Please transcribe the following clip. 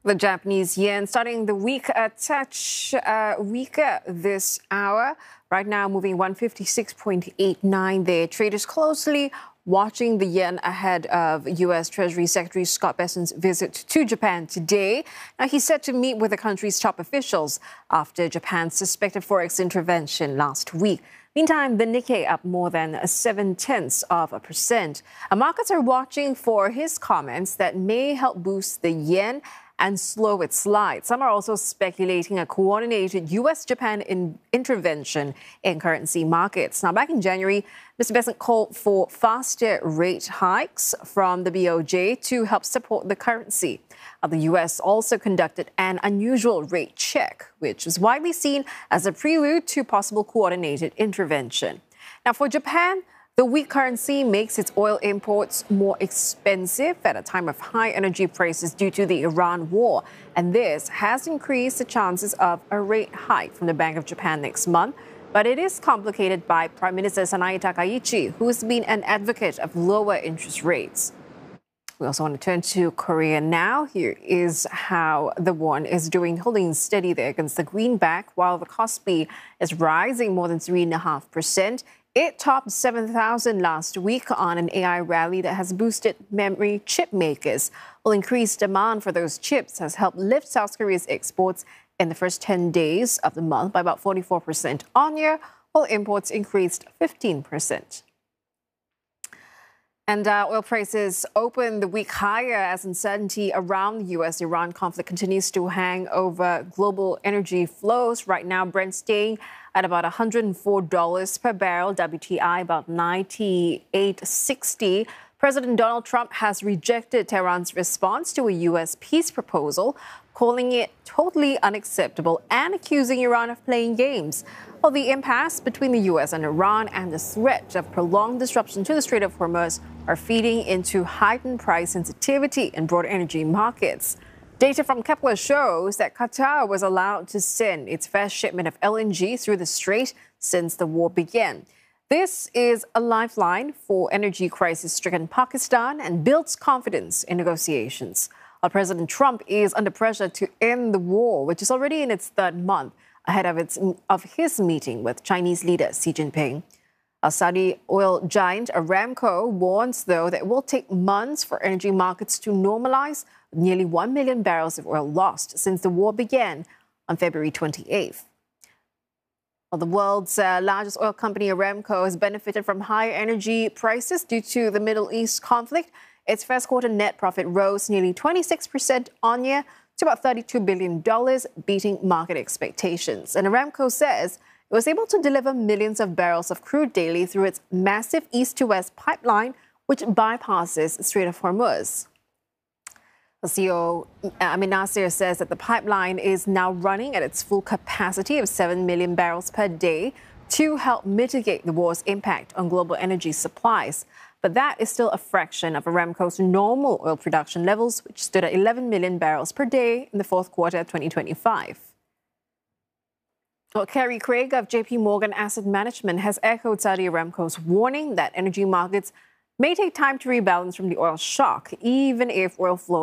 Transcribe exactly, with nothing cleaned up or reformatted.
The Japanese yen starting the week a touch uh, weaker this hour. Right now moving one fifty-six point eight nine there. Traders closely watching the yen ahead of U S. Treasury Secretary Scott Bessent's visit to Japan today. Now, he's set to meet with the country's top officials after Japan's suspected forex intervention last week. Meantime, the Nikkei up more than seven-tenths of a percent. Uh, markets are watching for his comments that may help boost the yen and slow its slide. Some are also speculating a coordinated U S-Japan in intervention in currency markets. Now, back in January, Mister Bessent called for faster rate hikes from the B O J to help support the currency. Uh, the U S also conducted an unusual rate check, which is widely seen as a prelude to possible coordinated intervention. Now, for Japan, the weak currency makes its oil imports more expensive at a time of high energy prices due to the Iran war. And this has increased the chances of a rate hike from the Bank of Japan next month. But it is complicated by Prime Minister Sanae Takaichi, who has been an advocate of lower interest rates. We also want to turn to Korea now. Here is how the won is doing, holding steady there against the greenback, while the Kospi is rising more than three point five percent. It topped seven thousand last week on an A I rally that has boosted memory chip makers. Well, increased demand for those chips has helped lift South Korea's exports in the first ten days of the month by about forty-four percent on year, while imports increased fifteen percent. And uh, oil prices opened the week higher as uncertainty around the U S-Iran conflict continues to hang over global energy flows. Right now, Brent staying at about one hundred four dollars per barrel, W T I about ninety-eight sixty. President Donald Trump has rejected Tehran's response to a U S peace proposal, calling it totally unacceptable and accusing Iran of playing games. Well, the impasse between the U S and Iran and the threat of prolonged disruption to the Strait of Hormuz are feeding into heightened price sensitivity in broader energy markets. Data from Kepler shows that Qatar was allowed to send its first shipment of L N G through the strait since the war began. This is a lifeline for energy crisis-stricken Pakistan and builds confidence in negotiations. While President Trump is under pressure to end the war, which is already in its third month, ahead of, its, of his meeting with Chinese leader Xi Jinping. A Saudi oil giant Aramco warns, though, that it will take months for energy markets to normalize, with nearly one million barrels of oil lost since the war began on February twenty-eighth. Well, the world's uh, largest oil company, Aramco, has benefited from higher energy prices due to the Middle East conflict. Its first quarter net profit rose nearly twenty-six percent on year to about thirty-two billion dollars, beating market expectations. And Aramco says it was able to deliver millions of barrels of crude daily through its massive east-to-west pipeline, which bypasses the Strait of Hormuz. The C E O, Amin Nasser, says that the pipeline is now running at its full capacity of seven million barrels per day to help mitigate the war's impact on global energy supplies. But that is still a fraction of Aramco's normal oil production levels, which stood at eleven million barrels per day in the fourth quarter of twenty twenty-five. Well, Kerry Craig of J P Morgan Asset Management has echoed Saudi Aramco's warning that energy markets may take time to rebalance from the oil shock, even if oil flow